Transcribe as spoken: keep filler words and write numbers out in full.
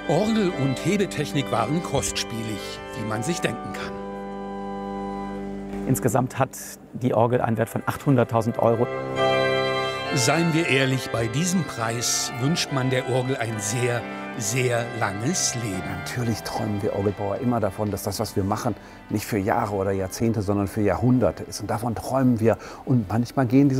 Orgel und Hebetechnik waren kostspielig, wie man sich denken kann. Insgesamt hat die Orgel einen Wert von achthunderttausend Euro. Seien wir ehrlich, bei diesem Preis wünscht man der Orgel ein sehr, sehr langes Leben. Natürlich träumen wir Orgelbauer immer davon, dass das, was wir machen, nicht für Jahre oder Jahrzehnte, sondern für Jahrhunderte ist. Und davon träumen wir. Und manchmal gehen diese